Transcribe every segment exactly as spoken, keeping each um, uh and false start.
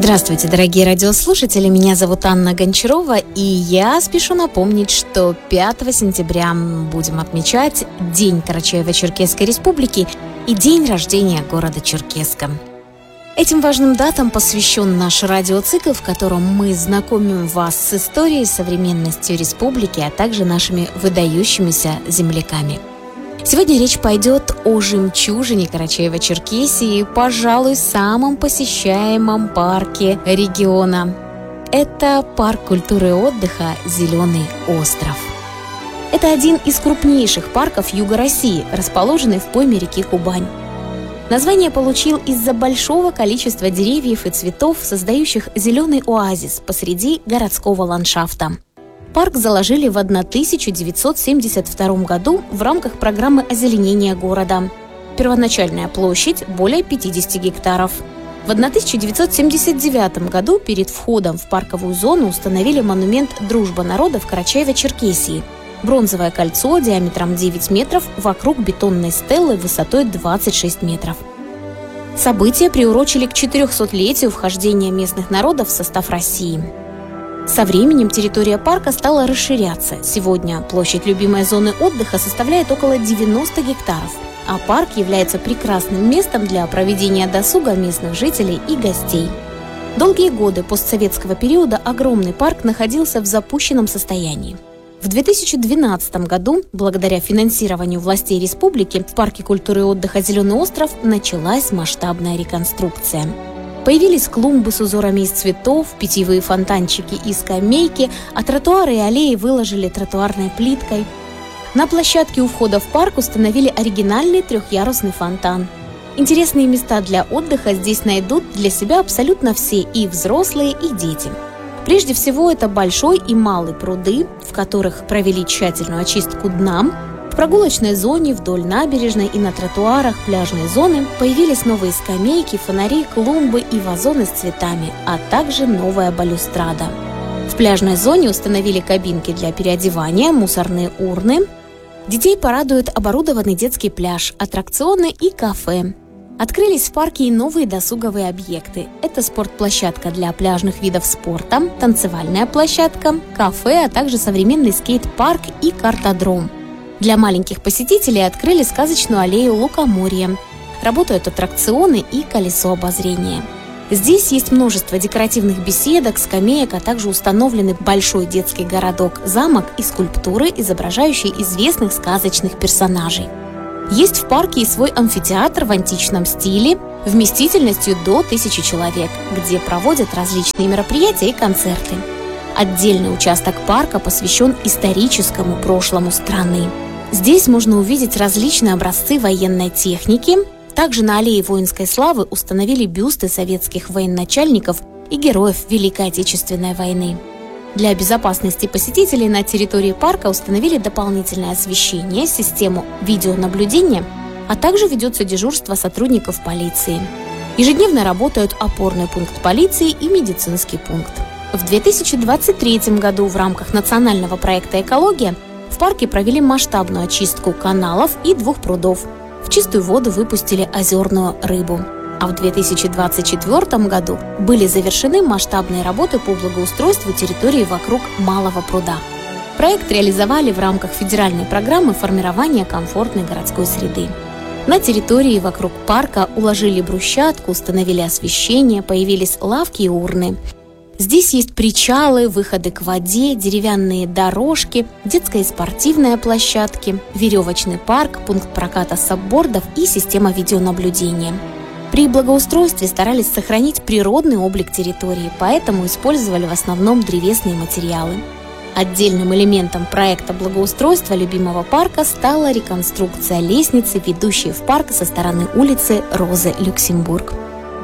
Здравствуйте, дорогие радиослушатели, меня зовут Анна Гончарова, и я спешу напомнить, что пятого сентября мы будем отмечать День Карачаево-Черкесской Республики и день рождения города Черкесска. Этим важным датам посвящен наш радиоцикл, в котором мы знакомим вас с историей, современностью республики, а также нашими выдающимися земляками. Сегодня речь пойдет о жемчужине Карачаево-Черкесии, пожалуй, самом посещаемом парке региона. Это парк культуры и отдыха «Зеленый остров». Это один из крупнейших парков Юга России, расположенный в пойме реки Кубань. Название получил из-за большого количества деревьев и цветов, создающих зеленый оазис посреди городского ландшафта. Парк заложили в тысяча девятьсот семьдесят втором году в рамках программы озеленения города. Первоначальная площадь более пятьдесят гектаров. В тысяча девятьсот семьдесят девятом году перед входом в парковую зону установили монумент «Дружба народов Карачаево-Черкесии». Бронзовое кольцо диаметром девять метров вокруг бетонной стелы высотой двадцать шесть метров. События приурочили к четырехсотлетию вхождения местных народов в состав России. Со временем территория парка стала расширяться. Сегодня площадь любимой зоны отдыха составляет около девяноста гектаров, а парк является прекрасным местом для проведения досуга местных жителей и гостей. Долгие годы постсоветского периода огромный парк находился в запущенном состоянии. В две тысячи двенадцатом году, благодаря финансированию властей республики, в парке культуры и отдыха «Зеленый остров» началась масштабная реконструкция. Появились клумбы с узорами из цветов, питьевые фонтанчики и скамейки, а тротуары и аллеи выложили тротуарной плиткой. На площадке у входа в парк установили оригинальный трехъярусный фонтан. Интересные места для отдыха здесь найдут для себя абсолютно все, и взрослые, и дети. Прежде всего, это большой и малый пруды, в которых провели тщательную очистку дна. В прогулочной зоне, вдоль набережной и на тротуарах пляжной зоны появились новые скамейки, фонари, клумбы и вазоны с цветами, а также новая балюстрада. В пляжной зоне установили кабинки для переодевания, мусорные урны. Детей порадует оборудованный детский пляж, аттракционы и кафе. Открылись в парке и новые досуговые объекты. Это спортплощадка для пляжных видов спорта, танцевальная площадка, кафе, а также современный скейт-парк и картодром. Для маленьких посетителей открыли сказочную аллею лукоморья. Работают аттракционы и колесо обозрения. Здесь есть множество декоративных беседок, скамеек, а также установлены большой детский городок-замок и скульптуры, изображающие известных сказочных персонажей. Есть в парке и свой амфитеатр в античном стиле, вместительностью до тысячи человек, где проводят различные мероприятия и концерты. Отдельный участок парка посвящен историческому прошлому страны. Здесь можно увидеть различные образцы военной техники. Также на аллее воинской славы установили бюсты советских военачальников и героев Великой Отечественной войны. Для безопасности посетителей на территории парка установили дополнительное освещение, систему видеонаблюдения, а также ведется дежурство сотрудников полиции. Ежедневно работают опорный пункт полиции и медицинский пункт. В две тысячи двадцать третьем году в рамках национального проекта «Экология» в парке провели масштабную очистку каналов и двух прудов. В чистую воду выпустили озерную рыбу. А в две тысячи двадцать четвёртом году были завершены масштабные работы по благоустройству территории вокруг Малого пруда. Проект реализовали в рамках федеральной программы формирования комфортной городской среды. На территории вокруг парка уложили брусчатку, установили освещение, появились лавки и урны. Здесь есть причалы, выходы к воде, деревянные дорожки, детская и спортивная площадки, веревочный парк, пункт проката саббордов и система видеонаблюдения. При благоустройстве старались сохранить природный облик территории, поэтому использовали в основном древесные материалы. Отдельным элементом проекта благоустройства любимого парка стала реконструкция лестницы, ведущей в парк со стороны улицы Розы Люксембург.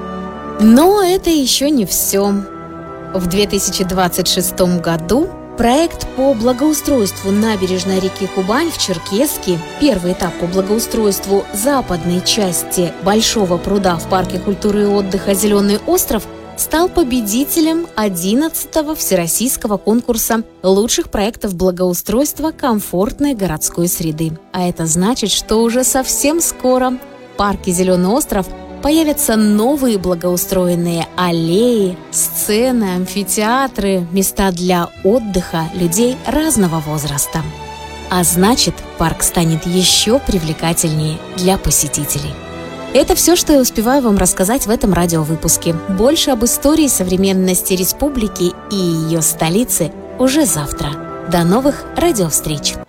Но это еще не все. В две тысячи двадцать шестом году проект по благоустройству набережной реки Кубань в Черкесске, первый этап по благоустройству западной части Большого пруда в парке культуры и отдыха «Зеленый остров», стал победителем одиннадцатого всероссийского конкурса лучших проектов благоустройства комфортной городской среды. А это значит, что уже совсем скоро в парке «Зеленый остров» Появятся новые благоустроенные аллеи, сцены, амфитеатры, места для отдыха людей разного возраста. А значит, парк станет еще привлекательнее для посетителей. Это все, что я успеваю вам рассказать в этом радиовыпуске. Больше об истории современности республики и ее столицы уже завтра. До новых радиовстреч!